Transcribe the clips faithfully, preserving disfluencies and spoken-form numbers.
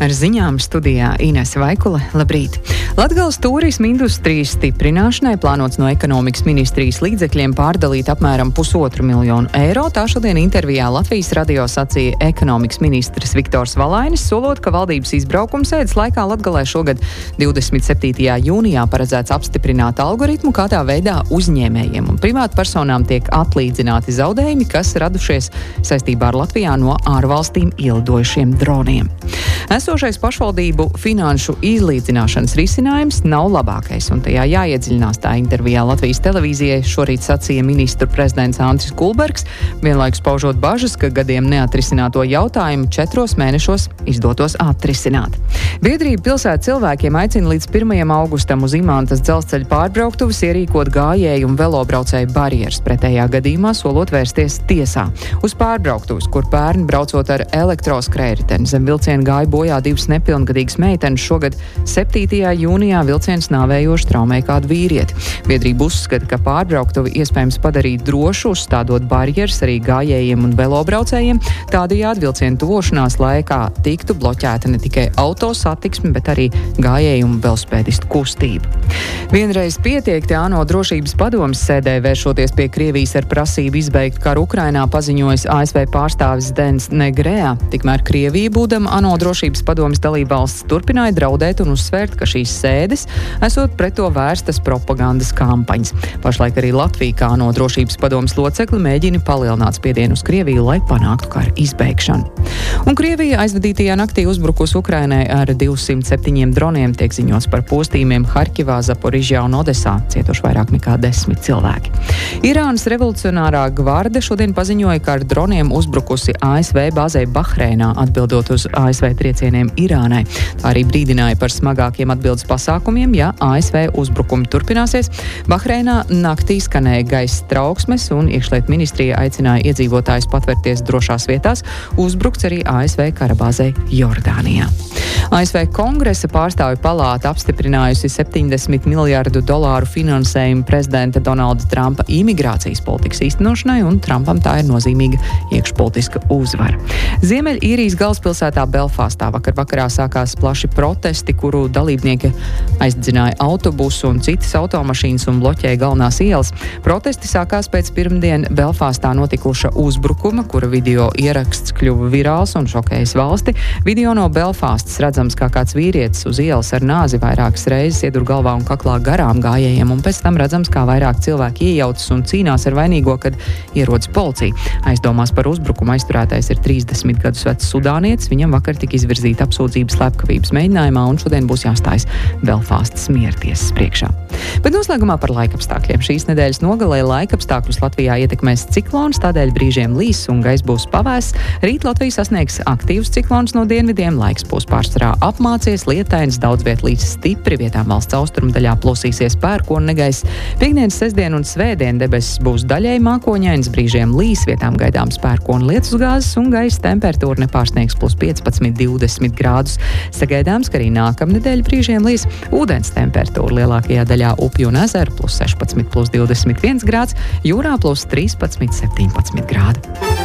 Ar ziņām studijā Inese Vaikule. Labrīt! Latgales turisma industrijas stiprināšanai plānots no ekonomikas ministrijas līdzekļiem pārdalīt apmēram pusotru miljonu eiro. Tā šodien intervijā Latvijas radio sacīja ekonomikas ministrs Viktors Valainis, solot, ka valdības izbraukums sēdes laikā Latgalē šogad divdesmit septītajā jūnijā paredzēts apstiprināt algoritmu, kādā veidā uzņēmējiem un privātpersonām tiek atlīdzināti zaudējumi, kas radušies saistībā ar Latvijā no ārvalstīm ielidojušiem droniem. Esošais pašvaldību finanšu izlīdzināšanas risinājums nav labākais, un tajā jāiedziļinās. Tā intervijā Latvijas televīzijai šorīt sacīja ministru prezidents Andris Kulbergs, vienlaikus paužot bažas, ka gadiem neatrisināto jautājumu četros mēnešos izdotos atrisināt. Biedrība pilsētas cilvēkiem aicina līdz pirmajam augustam uz Imantas dzelzceļa pārbrauktuves ierīkot gājēju un velobraucēju barjeras, pretējā gadījumā solot vērsties tiesā. Uz pārbrauktuves, kur pērn braucot ar elektroskrējriteni zem vilciena gāja bojā divas nepilngadīgas meitenes, šogad septītajā jūnijā vilciens nāvējoši traumēja kādu vīrieti. Biedrība uzskata, ka pārbrauktuvi iespējams padarīt drošu, uzstādot barjeras arī gājējiem un velobraucējiem. Tādējādi vilciena tuvošanās laikā tiktu bloķēta ne tikai auto satiksme, bet arī gājēju un velospēdistu kustība. Vienreiz pietiek, te ANO drošības padomes sēdē vēršoties pie Krievijas ar prasību izbeigt karu Ukrainā, paziņojis A S V pārstāvis Denis Negrea. Tikmēr Krievija, būdama ANO drošības padomes dalībvalsts, turpināja draudēt un uzsvērt, ka šīs sēdes esot pret to vērstas propagandas kampaņas. Pašlaik arī Latvija, kā ANO drošības padomes locekli, mēģina palielināt spiedienu uz Krieviju, lai panāktu kara izbeigšanu. Un Krievija aizvadītajā naktī uzbrukus Ukrainai ar divsimt septiņiem droniem, tiek ziņots par postījumiem Harkivā, Zaporižjā un Odesā, cietuši vairāk nekā desmit cilvēki. Irānas revolucionārā gvarde šodien paziņoja, ka ar droniem uzbrukusi A S V bāzei Bahreinā, atbildot uz A S V triecieniem Irānai. Tā arī brīdināja par smagākiem atbildes pasākumiem, ja A S V uzbrukumi turpināsies. Bahreinā naktī skanēja gaisa trauksmes un iekšlietu ministrija aicināja iedzīvotājus patvērties drošās vietās. Uzbrukts arī A S V karabāzei Jordānijā. A S V kongresa pārstāvju palāta apstiprinājusi septiņdesmit miljārdu dolāru finansējumu prezidenta Donalda Trumpa imigrācijas politikas īstenošanai, un Trumpam tā ir nozīmīga iekšpolitiska uzvara. Ziemeļīrijas galvaspilsētā Belfastā vakar vakarā sākās plaši protesti, kuru dalībnieki aizdedzināja autobusu un citas automašīnas un bloķēja galvenās ielas. Protesti sākās pēc pirmdien Belfastā notikuša uzbrukuma, kura video ieraksts kļuva virāls un šokējis valsti. Video no Belfastas redzams, kā kāds vīrietis uz ielas ar nāzi vairākas reizes iedur galvā un kaklā garām gājējiem, un pēc tam redzams, kā vairāk cilvēki iejaucas un cīnās ar vainīgo, kad ierodas policija. Aizdomās par uzbrukumu aizturētais ir trīsdesmit gadus vecs sudānietis. Viņam vakar tika izvirzīta apsūdzība slepkavības mēģinājumā, un šodien būs jāstājas Belfastas miertiesas priekšā. Bet noslēgumā par laikapstākļiem. Šīs nedēļas nogalē laikapstākļus Latvijā ietekmēs ciklons, tādēļ brīžiem līs un gaiss būs pavēss. Rīt Latvija sasniegs aktīvs ciklons no dienvidiem, laiks būs pārsvarā apmācies, lietains, daudz viet līdz stipri, vietām valsts austrumu daļā plosīsies pērkona negaiss. Piektdienas, sestdien un svētdien debesis būs daļēji mākoņains, brīžiem līs, vietām gaidāms pērkona lietusgāzes un gaisa temperatūra nepārsniegs plus piecpadsmit divdesmit grādus. Sagaidāms, ka arī nākamnedēļ brīžiem līs. Ūdens temperatūra lielākajā daļā upju un ezeru plus sešpadsmit plus divdesmit viens grāds, jūrā plus trīspadsmit septiņpadsmit grādi.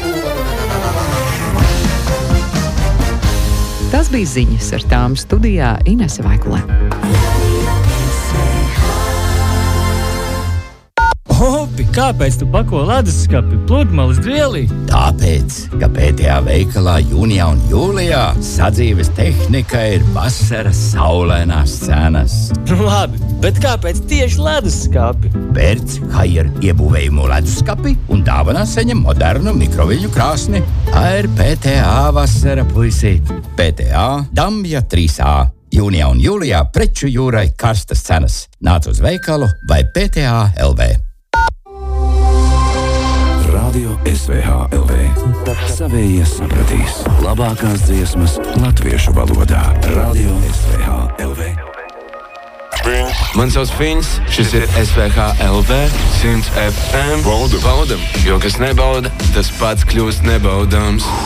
Tas bija ziņas, ar tām studijā Inese Vaikule. Opi, kāpēc tu pako leduskapi pludmales drielī? Tāpēc, ka P T A veikalā jūnijā un jūlijā sadzīves tehnika ir vasaras saulainās cenas. Labi, bet kāpēc tieši leduskapi? Pērc Haier iebūvējumu leduskapi un dāvanā saņem modernu mikroviļņu krāsni. Tā ir P T A vasara, puisīt. P T A Damja trīs A. Jūnijā un jūlijā preču jūrai karstas cenas. Nāc uz veikalu vai P T A L V. Radio S V H L V. Savējie sapratīs. Labākās dziesmas latviešu valodā. Radio S V H L V. Man sauc Fins, šis ir S V H L V simts F M. Baudam. Baudam, jo kas nebauda, tas pats kļūst nebaudams.